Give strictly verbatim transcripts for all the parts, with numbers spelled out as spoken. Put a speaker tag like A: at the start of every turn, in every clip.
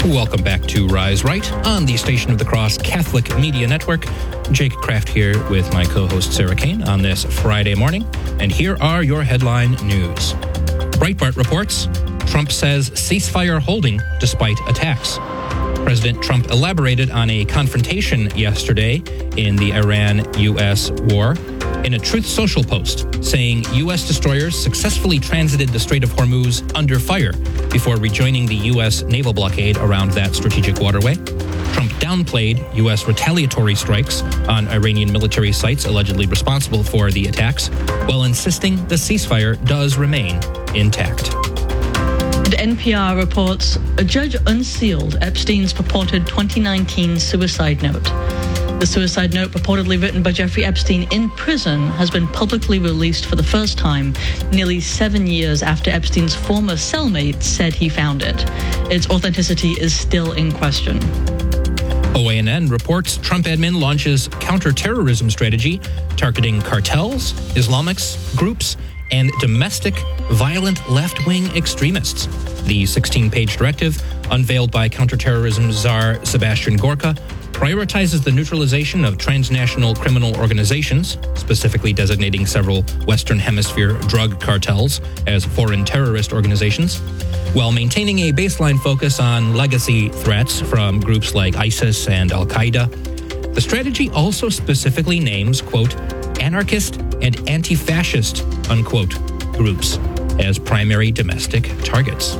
A: Welcome back to Rise Right on the Station of the Cross Catholic Media Network. Jake Kraft here with my co-host Sarah Kane on this Friday morning. And here are your headline news. Breitbart reports, Trump says ceasefire holding despite attacks. President Trump elaborated on a confrontation yesterday in the Iran-U S war in a Truth Social post, saying U S destroyers successfully transited the Strait of Hormuz under fire before rejoining the U S naval blockade around that strategic waterway. Trump downplayed U S retaliatory strikes on Iranian military sites allegedly responsible for the attacks, while insisting the ceasefire does remain intact.
B: The N P R reports a judge unsealed Epstein's purported twenty nineteen suicide note. The suicide note, purportedly written by Jeffrey Epstein in prison, has been publicly released for the first time, nearly seven years after Epstein's former cellmate said he found it. Its authenticity is still in question.
A: O A N N reports Trump admin launches counterterrorism strategy targeting cartels, Islamics, groups, and domestic violent left-wing extremists. The sixteen-page directive, unveiled by counterterrorism czar Sebastian Gorka, prioritizes the neutralization of transnational criminal organizations, specifically designating several Western Hemisphere drug cartels as foreign terrorist organizations, while maintaining a baseline focus on legacy threats from groups like ISIS and Al-Qaeda. The strategy also specifically names, quote, anarchist and anti-fascist, unquote, groups as primary domestic targets.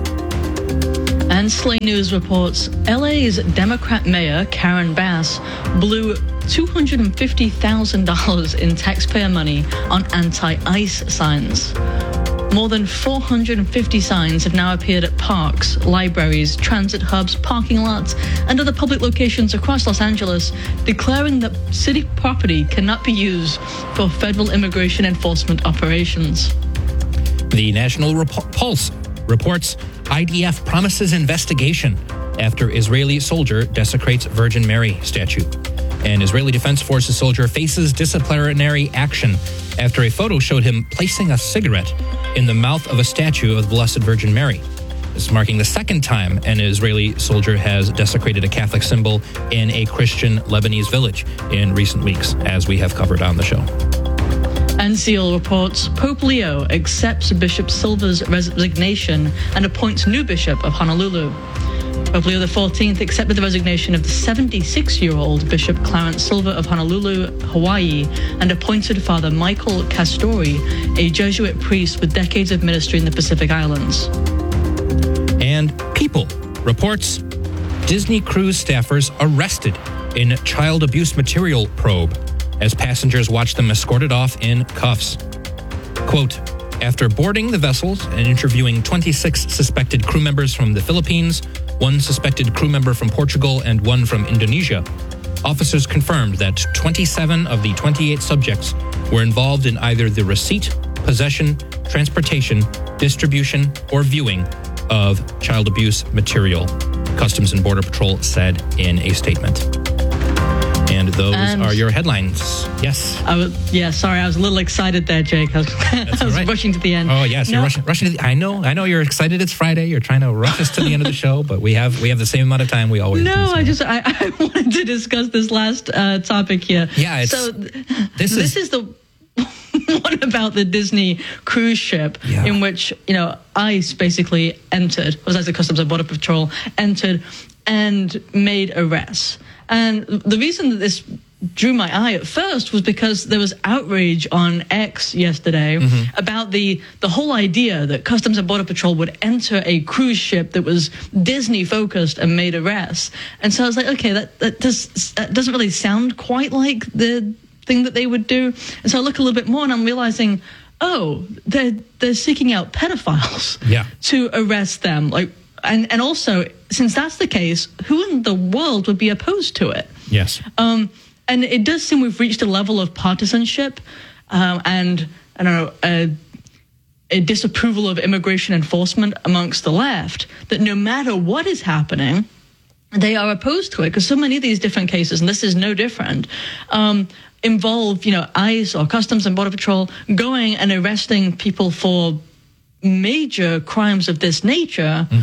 B: And Slate News reports L A's Democrat mayor, Karen Bass, blew two hundred fifty thousand dollars in taxpayer money on anti-ICE signs. More than four hundred fifty signs have now appeared at parks, libraries, transit hubs, parking lots, and other public locations across Los Angeles, declaring that city property cannot be used for federal immigration enforcement operations.
A: The National Rep- Pulse reports I D F promises investigation after Israeli soldier desecrates Virgin Mary statue. An Israeli Defense Forces soldier faces disciplinary action after a photo showed him placing a cigarette in the mouth of a statue of the Blessed Virgin Mary. This is marking the second time an Israeli soldier has desecrated a Catholic symbol in a Christian Lebanese village in recent weeks, as we have covered on the show.
B: And Seal reports Pope Leo accepts Bishop Silva's resignation and appoints new bishop of Honolulu. Pope Leo the fourteenth accepted the resignation of the seventy-six-year-old Bishop Clarence Silva of Honolulu, Hawaii, and appointed Father Michael Castori, a Jesuit priest with decades of ministry in the Pacific Islands.
A: And People reports Disney cruise staffers arrested in child abuse material probe as passengers watch them escorted off in cuffs. Quote, after boarding the vessels and interviewing twenty-six suspected crew members from the Philippines, one suspected crew member from Portugal, and one from Indonesia, officers confirmed that twenty-seven of the twenty-eight subjects were involved in either the receipt, possession, transportation, distribution, or viewing of child abuse material, Customs and Border Patrol said in a statement. And those and are your headlines. Yes.
B: I was, yeah, sorry, I was a little excited there, Jake. I was, I was right. rushing to the end.
A: Oh, yes, no. you're rushing, rushing to the I know, I know you're excited it's Friday. You're trying to rush us to the end of the show, but we have we have the same amount of time we always
B: no,
A: do. No, so.
B: I just, I, I wanted to discuss this last uh, topic here.
A: Yeah, it's...
B: So
A: this,
B: this is,
A: is
B: the... What about the Disney cruise ship yeah. in which, you know, ICE basically entered, was as the Customs and Border Patrol entered and made arrests? And the reason that this drew my eye at first was because there was outrage on X yesterday mm-hmm. about the, the whole idea that Customs and Border Patrol would enter a cruise ship that was Disney-focused and made arrests. And so I was like, okay, that, that, does, that doesn't really sound quite like the thing that they would do. And so I look a little bit more and I'm realizing, oh, they're, they're seeking out pedophiles
A: yeah.
B: to arrest them. Like, and, and also, since that's the case, who in the world would be opposed to it?
A: Yes.
B: Um, and it does seem we've reached a level of partisanship um, and, I don't know, a, a disapproval of immigration enforcement amongst the left that no matter what is happening, they are opposed to it. Because so many of these different cases, and this is no different, um, involve, you know, ICE or Customs and Border Patrol going and arresting people for major crimes of this nature. Mm-hmm.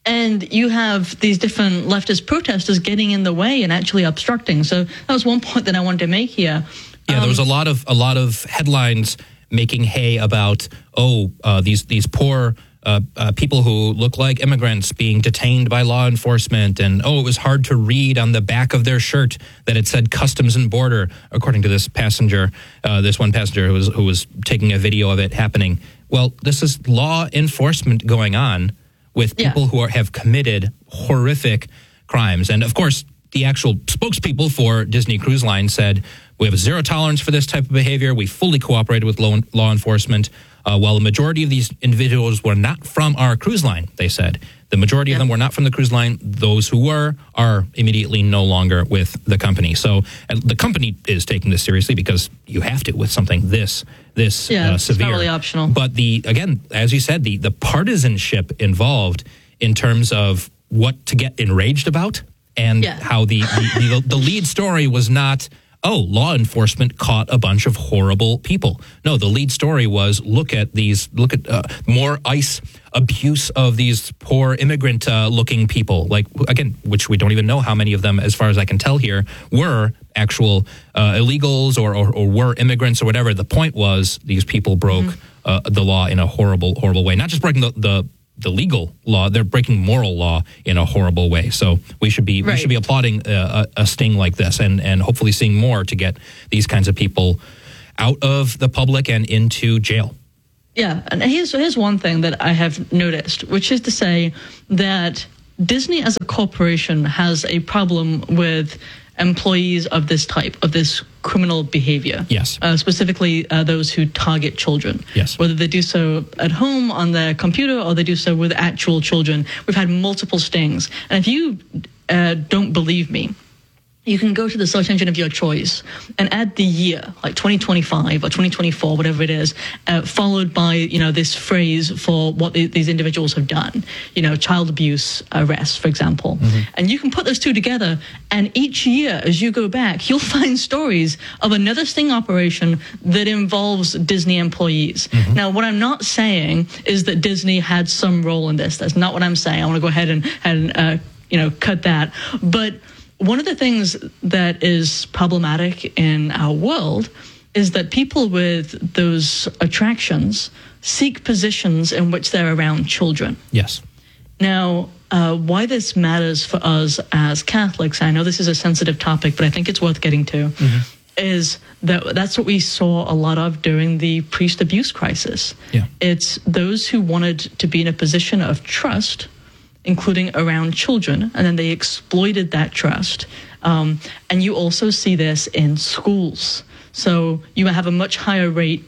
B: And you have these different leftist protesters getting in the way and actually obstructing. So that was one point that I wanted to make here.
A: Yeah,
B: um,
A: there was a lot of a lot of headlines making hay about oh uh, these these poor uh, uh, people who look like immigrants being detained by law enforcement, and oh it was hard to read on the back of their shirt that it said Customs and Border, according to this passenger, uh, this one passenger who was who was taking a video of it happening. Well, this is law enforcement going on with people yeah. who are, have committed horrific crimes. And, of course, the actual spokespeople for Disney Cruise Line said, we have zero tolerance for this type of behavior. We fully cooperated with law, law enforcement. Uh, while the majority of these individuals were not from our cruise line, they said. The majority yeah. of them were not from the cruise line. Those who were are immediately no longer with the company. So uh, the company is taking this seriously because you have to with something this this
B: yeah,
A: uh, severe.
B: It's not really optional.
A: But the again, as you said, the the partisanship involved in terms of what to get enraged about, and
B: yeah.
A: how the the, the the lead story was not, oh, law enforcement caught a bunch of horrible people. No, the lead story was, look at these, look at uh, more ICE abuse of these poor immigrant-looking uh, people. Like, again, which we don't even know how many of them, as far as I can tell here, were actual uh, illegals or, or, or were immigrants or whatever. The point was these people broke mm-hmm. uh, the law in a horrible, horrible way. Not just breaking the, the the legal law, they're breaking moral law in a horrible way. So we should be right. we should be applauding uh, a, a sting like this, and and hopefully seeing more to get these kinds of people out of the public and into jail.
B: Yeah, and here's here's one thing that I have noticed, which is to say that Disney as a corporation has a problem with employees of this type, of this criminal behavior.
A: Yes.
B: Uh, specifically uh, those who target children.
A: Yes.
B: Whether they do so at home on their computer or they do so with actual children. We've had multiple stings. And if you uh, don't believe me, you can go to the search engine of your choice and add the year, like twenty twenty-five or twenty twenty-four, whatever it is, uh, followed by, you know, this phrase for what the, these individuals have done, you know, child abuse arrest, for example. Mm-hmm. And you can put those two together, and each year as you go back, you'll find stories of another sting operation that involves Disney employees. Mm-hmm. Now, what I'm not saying is that Disney had some role in this. That's not what I'm saying. I want to go ahead and, and uh, you know, cut that. But one of the things that is problematic in our world is that people with those attractions seek positions in which they're around children.
A: Yes.
B: Now, uh, why this matters for us as Catholics, I know this is a sensitive topic, but I think it's worth getting to, mm-hmm. is that that's what we saw a lot of during the priest abuse crisis.
A: Yeah.
B: It's those who wanted to be in a position of trust, including around children, and then they exploited that trust. Um, and you also see this in schools. So you have a much higher rate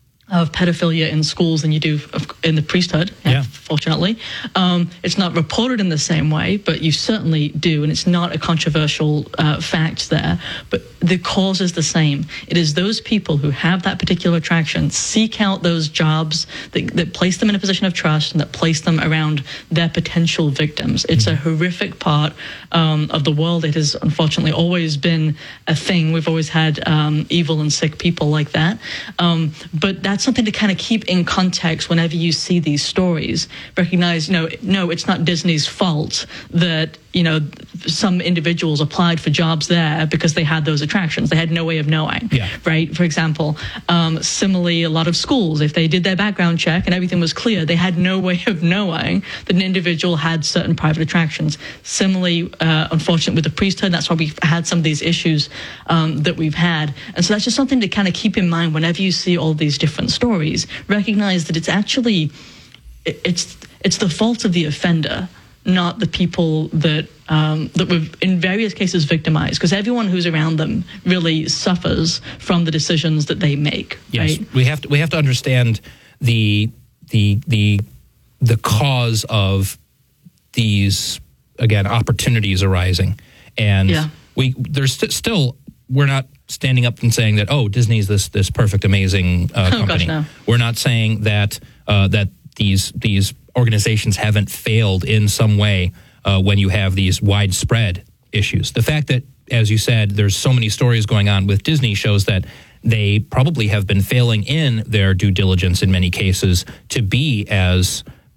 B: of pedophilia in schools than you do in the priesthood,
A: yeah.
B: fortunately. Um, it's not reported in the same way, but you certainly do, and it's not a controversial uh, fact there. But the cause is the same. It is those people who have that particular attraction, seek out those jobs that, that place them in a position of trust and that place them around their potential victims. It's a horrific part um, of the world. It has unfortunately always been a thing. We've always had um, evil and sick people like that. Um, but that's something to kind of keep in context whenever you see these stories. Recognize, you know, no, it's not Disney's fault that, you know, some individuals applied for jobs there because they had those attractions. They had no way of knowing,
A: yeah.
B: right? For example, um, similarly, a lot of schools, if they did their background check and everything was clear, they had no way of knowing that an individual had certain private attractions. Similarly, uh, unfortunately, with the priesthood, that's why we've had some of these issues um, that we've had. And so that's just something to kind of keep in mind whenever you see all these different stories. Recognize that it's actually, it's it's the fault of the offender, not the people that um, that were in various cases victimized, because everyone who's around them really suffers from the decisions that they make.
A: Yes,
B: right?
A: we have to we have to understand the the the the cause of these, again, opportunities arising, and
B: yeah.
A: we there's st- still we're not standing up and saying that, oh, Disney's this this perfect, amazing uh, company.
B: Oh, gosh, no.
A: We're not saying that uh, that these these organizations haven't failed in some way uh, when you have these widespread issues. The fact that, as you said, there's so many stories going on with Disney shows that they probably have been failing in their due diligence in many cases to be as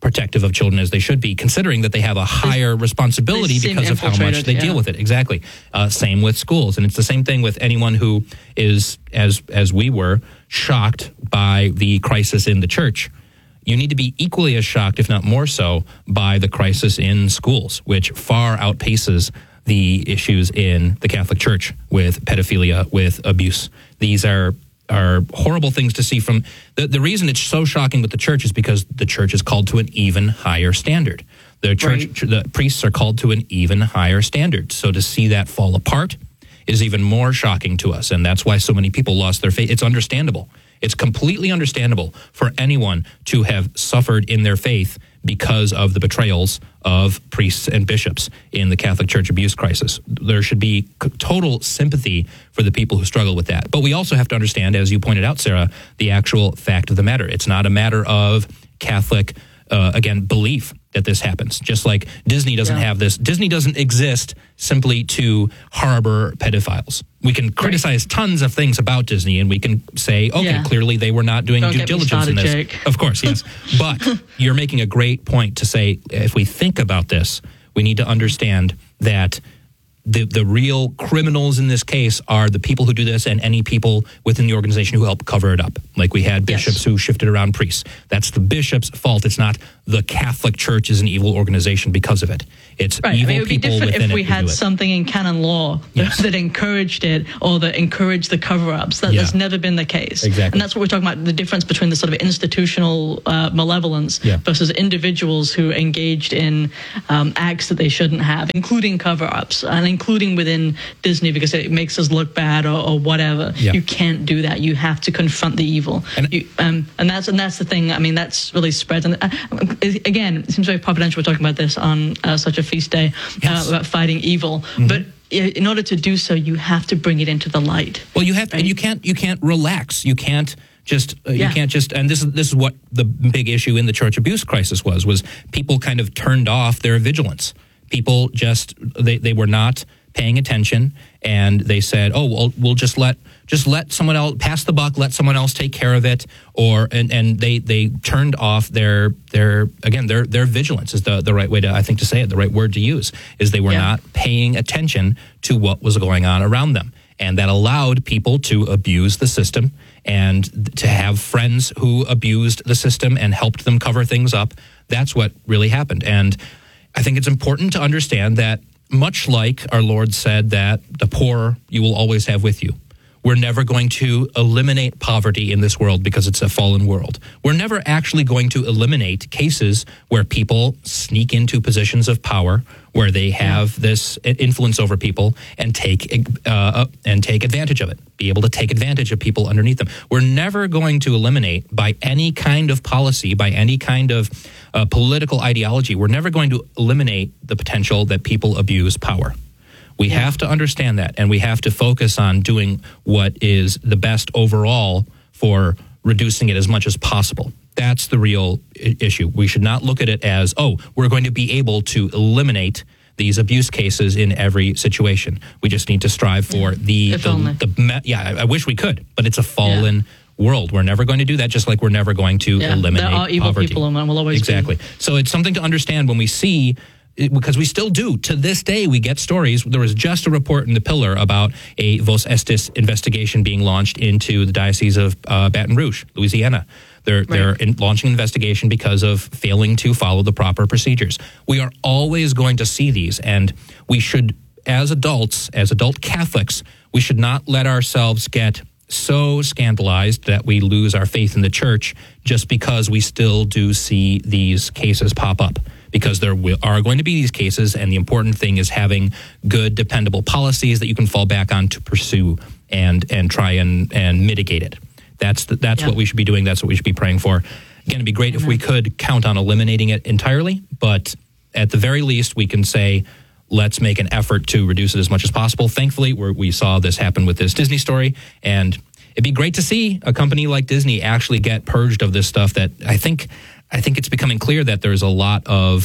A: protective of children as they should be, considering that they have a higher responsibility because of how much they
B: yeah.
A: deal with it. Exactly. Uh, same with schools. And it's the same thing with anyone who is, as as we were, shocked by the crisis in the church. You need to be equally as shocked, if not more so, by the crisis in schools, which far outpaces the issues in the Catholic Church with pedophilia, with abuse. These are are horrible things to see from... The, the reason it's so shocking with the church is because the church is called to an even higher standard. The church, right. the priests are called to an even higher standard. So to see that fall apart is even more shocking to us, and that's why so many people lost their faith. It's understandable. It's completely understandable for anyone to have suffered in their faith because of the betrayals of priests and bishops in the Catholic Church abuse crisis. There should be total sympathy for the people who struggle with that. But we also have to understand, as you pointed out, Sarah, the actual fact of the matter. It's not a matter of Catholic, uh, again, belief that this happens. Just like Disney doesn't yeah. have this. Disney doesn't exist simply to harbor pedophiles. We can criticize right. tons of things about Disney, and we can say, okay, yeah. clearly they were not doing
B: Don't
A: due diligence in this.
B: Jake.
A: Of course, yes. But you're making a great point to say, if we think about this, we need to understand that the the real criminals in this case are the people who do this and any people within the organization who help cover it up. Like we had bishops yes. who shifted around priests. That's the bishop's fault. It's not the Catholic Church is an evil organization because of it. It's
B: right.
A: evil
B: I mean, it would be
A: people
B: different
A: within
B: if we
A: it who
B: had
A: do it.
B: something in canon law that,
A: Yes.
B: that encouraged it or that encouraged the cover-ups. That,
A: Yeah.
B: That's never been the case.
A: Exactly.
B: And that's what we're talking about, the difference between the sort of institutional uh, malevolence
A: Yeah.
B: versus individuals who engaged in um, acts that they shouldn't have, including cover-ups and including within Disney because it makes us look bad or, or whatever.
A: Yeah.
B: You can't do that. You have to confront the evil.
A: And,
B: you, um, and that's and that's the thing. I mean, that's really spread. And uh, again, it seems very providential we're talking about this on uh, such a feast day
A: Yes.
B: uh, about fighting evil.
A: Mm-hmm.
B: But in order to do so, you have to bring it into the light.
A: Well, you have,
B: right?
A: and you can't, you can't relax. You can't just, uh,
B: Yeah.
A: you can't just, and this is this is what the big issue in the church abuse crisis was, was people kind of turned off their vigilance. People just, they, they were not paying attention, and they said, "Oh, well, we'll just let just let someone else pass the buck, let someone else take care of it," or and, and they they turned off their their again their their vigilance is the the right way to I think to say it, the right word to use is they were
B: Yeah.
A: not paying attention to what was going on around them, and that allowed people to abuse the system and to have friends who abused the system and helped them cover things up. That's what really happened, and I think it's important to understand that. Much like our Lord said that the poor you will always have with you. We're never going to eliminate poverty in this world because it's a fallen world. We're never actually going to eliminate cases where people sneak into positions of power, where they have this influence over people and take uh, and take advantage of it, be able to take advantage of people underneath them. We're never going to eliminate by any kind of policy, by any kind of uh, political ideology, we're never going to eliminate the potential that people abuse power. We yeah. have to understand that, and we have to focus on doing what is the best overall for reducing it as much as possible. That's the real I- issue. We should not look at it as, oh, we're going to be able to eliminate these abuse cases in every situation. We just need to strive for the,
B: If
A: the,
B: only.
A: the, yeah, I, I wish we could, but it's a fallen
B: Yeah.
A: world. We're never going to do that, just like we're never going to
B: Yeah,
A: eliminate
B: there are evil
A: poverty.
B: people, and will always
A: exactly.
B: be.
A: So it's something to understand when we see, because we still do. To this day, we get stories. There was just a report in The Pillar about a Vos Estis investigation being launched into the Diocese of uh, Baton Rouge, Louisiana. They're, right. they're in, launching an investigation because of failing to follow the proper procedures. We are always going to see these, and we should, as adults, as adult Catholics, we should not let ourselves get so scandalized that we lose our faith in the church just because we still do see these cases pop up. Because there will, are going to be these cases, and the important thing is having good, dependable policies that you can fall back on to pursue and and try and, and mitigate it. That's the, that's
B: yeah.
A: what we should be doing. That's what we should be praying for. Again, it'd be great mm-hmm. if we could count on eliminating it entirely, but at the very least, we can say, let's make an effort to reduce it as much as possible. Thankfully, we're, we saw this happen with this Disney story, and it'd be great to see a company like Disney actually get purged of this stuff that I think... I think it's becoming clear that there's a lot of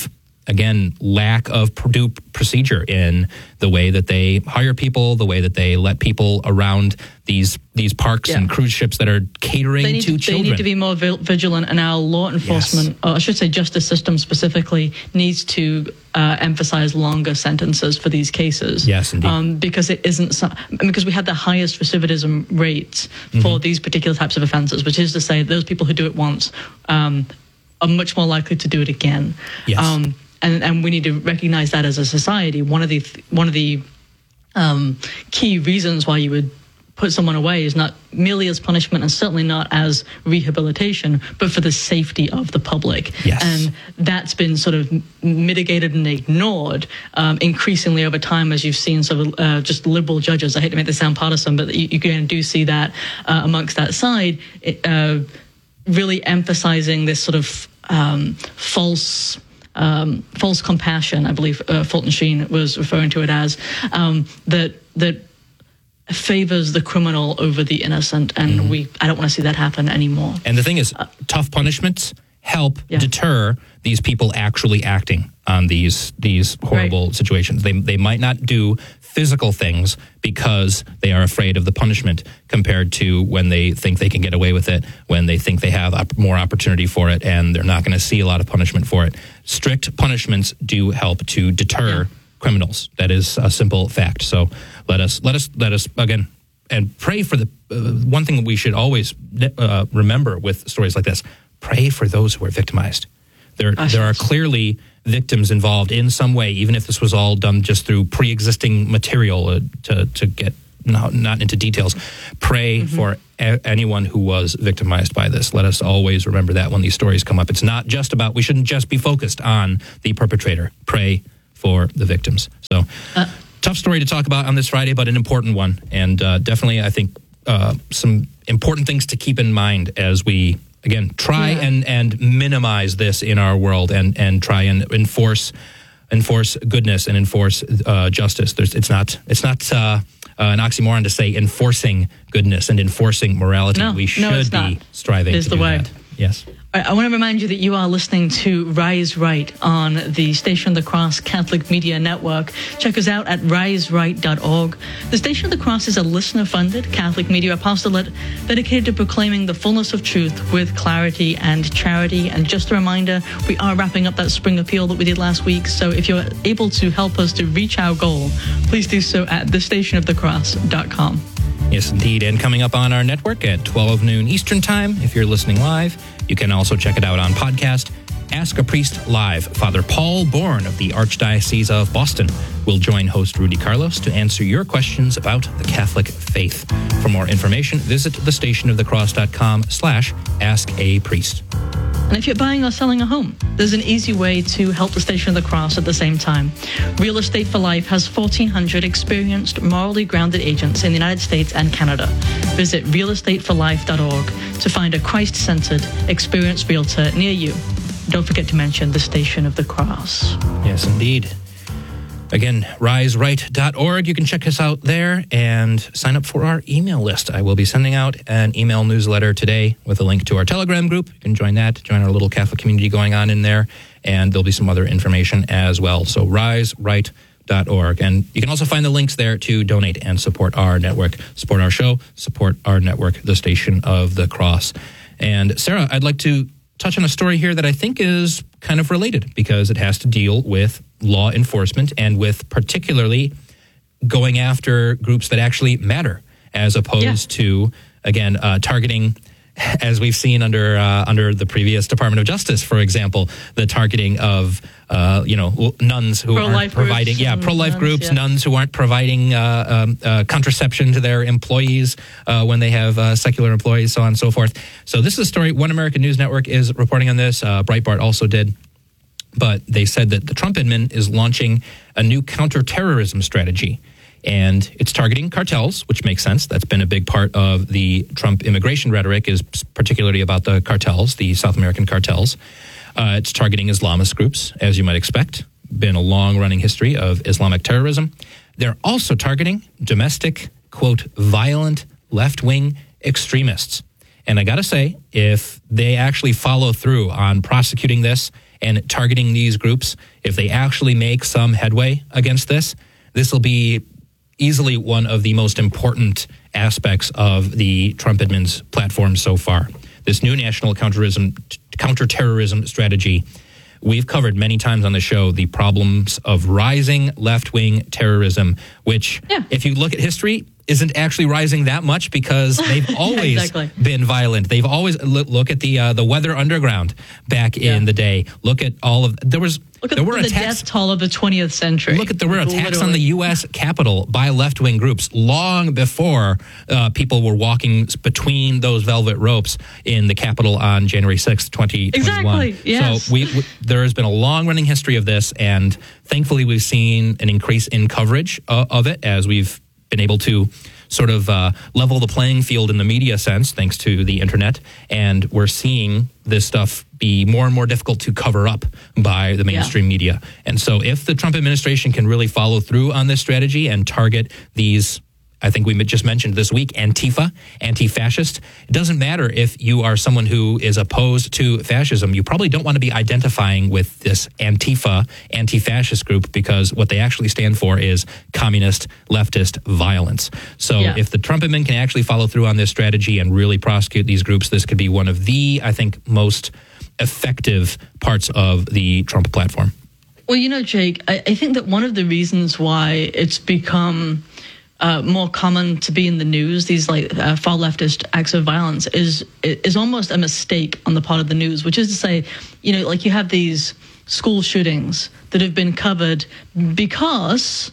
A: again, lack of due procedure in the way that they hire people, the way that they let people around these these parks yeah. and cruise ships that are catering
B: they need,
A: to children.
B: They need to be more vigilant, and our law enforcement, yes. or I should say justice system specifically, needs to uh, emphasize longer sentences for these cases.
A: Yes, indeed. Um,
B: because it isn't so, because we had the highest recidivism rates for mm-hmm. these particular types of offenses, which is to say those people who do it once um, are much more likely to do it again.
A: Yes. Um,
B: and and we need to recognize that as a society. One of the one of the um, key reasons why you would put someone away is not merely as punishment and certainly not as rehabilitation, but for the safety of the public.
A: Yes.
B: And that's been sort of mitigated and ignored um, increasingly over time, as you've seen sort of uh, just liberal judges. I hate to make this sound partisan, but you, you can do see that uh, amongst that side, it, uh, really emphasizing this sort of um, false um, false compassion, I believe uh, Fulton Sheen was referring to it as, um, that that favors the criminal over the innocent, and mm-hmm. we I don't want to see that happen anymore.
A: And the thing is, uh, tough punishments help yeah. deter these people actually acting on these these horrible right. situations. They they might not do physical things because they are afraid of the punishment, compared to when they think they can get away with it, when they think they have op- more opportunity for it, and they're not going to see a lot of punishment for it. Strict punishments do help to deter yeah. criminals. That is a simple fact. So let us let us let us again and pray for the uh, one thing that we should always uh, remember with stories like this: pray for those who are victimized. There Gosh, there are clearly victims involved in some way, even if this was all done just through pre-existing material. Uh, to to get not, not into details, pray mm-hmm. for a- anyone who was victimized by this. Let us always remember that when these stories come up. It's not just about, we shouldn't just be focused on the perpetrator. Pray for the victims. So, uh, tough story to talk about on this Friday, but an important one. And uh, definitely, I think, uh, some important things to keep in mind as we, again, try yeah. and, and minimize this in our world, and, and try and enforce enforce goodness and enforce uh, justice. There's, it's not it's not uh, uh, an oxymoron to say enforcing goodness and enforcing morality.
B: No,
A: we should
B: no, it's
A: be
B: not.
A: striving
B: it is
A: to
B: the
A: do
B: way.
A: that. Yes.
B: I want to remind you that you are listening to Rise Right on the Station of the Cross Catholic Media Network. Check us out at rise right dot org. The Station of the Cross is a listener-funded Catholic media apostolate dedicated to proclaiming the fullness of truth with clarity and charity. And just a reminder, we are wrapping up that spring appeal that we did last week. So if you're able to help us to reach our goal, please do so at the station of the cross dot com.
A: Yes, indeed. And coming up on our network at twelve noon Eastern Time, if you're listening live, you can also check it out on podcast. Ask a Priest Live. Father Paul Bourne of the Archdiocese of Boston will join host Rudy Carlos to answer your questions about the Catholic faith. For more information, visit thestationofthecross.com slash ask a priest.
B: And if you're buying or selling a home, there's an easy way to help the Station of the Cross at the same time. Real Estate for Life has fourteen hundred experienced, morally grounded agents in the United States and Canada. Visit real estate for life dot org to find a Christ-centered, experienced realtor near you. Don't forget to mention the Station of the Cross.
A: Yes, indeed. Again, rise right dot org. You can check us out there and sign up for our email list. I will be sending out an email newsletter today with a link to our Telegram group. You can join that, join our little Catholic community going on in there, and there'll be some other information as well. So rise right dot org. And you can also find the links there to donate and support our network, support our show, support our network, the Station of the Cross. And Sarah, I'd like to touch on a story here that I think is kind of related, because it has to deal with law enforcement and with particularly going after groups that actually matter, as opposed yeah. to, again, uh, targeting, as we've seen under uh, under the previous Department of Justice, for example, the targeting of uh, you know nuns who
B: pro-life
A: aren't providing, yeah, pro-life
B: nuns,
A: groups,
B: yeah.
A: nuns who aren't providing uh, um, uh, contraception to their employees uh, when they have uh, secular employees, so on and so forth. So this is a story. One American News Network is reporting on this. Uh, Breitbart also did. But they said that the Trump admin is launching a new counterterrorism strategy, and it's targeting cartels, which makes sense. That's been a big part of the Trump immigration rhetoric, is particularly about the cartels, the South American cartels. Uh, it's targeting Islamist groups, as you might expect. Been a long-running history of Islamic terrorism. They're also targeting domestic, quote, violent left-wing extremists. And I got to say, if they actually follow through on prosecuting this and targeting these groups, if they actually make some headway against this, this will be easily one of the most important aspects of the Trump admin's platform so far. This new national counterterrorism, counterterrorism strategy. We've covered many times on the show the problems of rising left-wing terrorism, which, yeah. if you look at history, isn't actually rising that much because they've always
B: yeah, exactly.
A: been violent. They've always look, look at the uh, the Weather Underground back yeah. in the day. Look at all of there was
B: look at
A: there were
B: the
A: attacks,
B: death toll of the twentieth century.
A: Look at there were attacks
B: Literally.
A: on the U S Capitol by left-wing groups long before uh, people were walking between those velvet ropes in the Capitol on January sixth, twenty twenty-one.
B: Exactly. Yes.
A: So we, we there has been a long-running history of this, and thankfully we've seen an increase in coverage uh, of it as we've been able to sort of uh, level the playing field in the media sense, thanks to the internet. And we're seeing this stuff be more and more difficult to cover up by the mainstream yeah. media. And so if the Trump administration can really follow through on this strategy and target these, I think we just mentioned this week, Antifa, anti-fascist. It doesn't matter if you are someone who is opposed to fascism. You probably don't want to be identifying with this Antifa, anti-fascist group, because what they actually stand for is communist, leftist violence. So yeah. if the Trump admin can actually follow through on this strategy and really prosecute these groups, this could be one of the, I think, most effective parts of the Trump platform.
B: Well, you know, Jake, I, I think that one of the reasons why it's become Uh, more common to be in the news, these like uh, far leftist acts of violence, is is almost a mistake on the part of the news, which is to say, you know, like you have these school shootings that have been covered because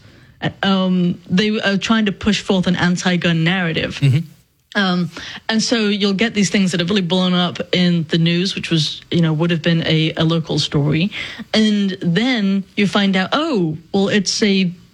B: um, they are trying to push forth an anti-gun narrative. Mm-hmm. Um, and so you'll get these things that have really blown up in the news, which was, you know, would have been a, a local story. And then you find out, oh, well, it's a